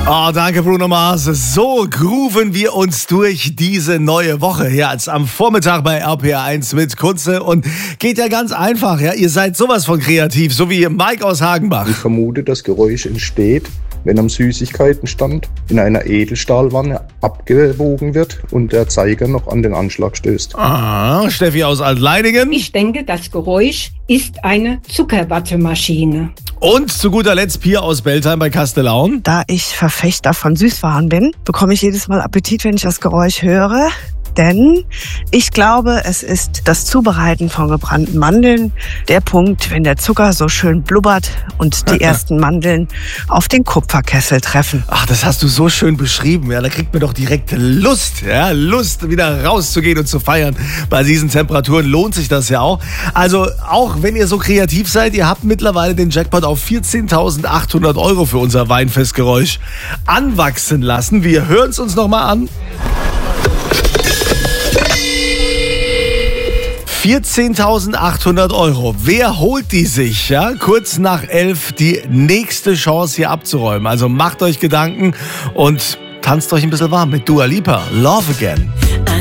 Oh, danke Bruno Mars. So grooven wir uns durch diese neue Woche. Ja, jetzt am Vormittag bei RPR1 mit Kunze. Und geht ja ganz einfach. Ja, ihr seid sowas von kreativ, so wie Mike aus Hagenbach. Ich vermute, das Geräusch entsteht, wenn am Süßigkeitenstand in einer Edelstahlwanne abgewogen wird und der Zeiger noch an den Anschlag stößt. Ah, Steffi aus Altleiningen. Ich denke, das Geräusch ist eine Zuckerwattemaschine. Und zu guter Letzt Pia aus Beltheim bei Kastellaun. Da ich Verfechter von Süßwaren bin, bekomme ich jedes Mal Appetit, wenn ich das Geräusch höre. Denn ich glaube, es ist das Zubereiten von gebrannten Mandeln. Der Punkt, wenn der Zucker so schön blubbert und die ersten Mandeln auf den Kupferkessel treffen. Ach, das hast du so schön beschrieben. Ja, da kriegt man doch direkt Lust. Ja, Lust, wieder rauszugehen und zu feiern. Bei diesen Temperaturen lohnt sich das ja auch. Also, auch wenn ihr so kreativ seid, ihr habt mittlerweile den Jackpot auf 14.800 € für unser Weinfestgeräusch anwachsen lassen. Wir hören es uns nochmal an. 14.800 €. Wer holt die sich? Ja, kurz nach 11 die nächste Chance hier abzuräumen. Also macht euch Gedanken und tanzt euch ein bisschen warm mit Dua Lipa. Love Again.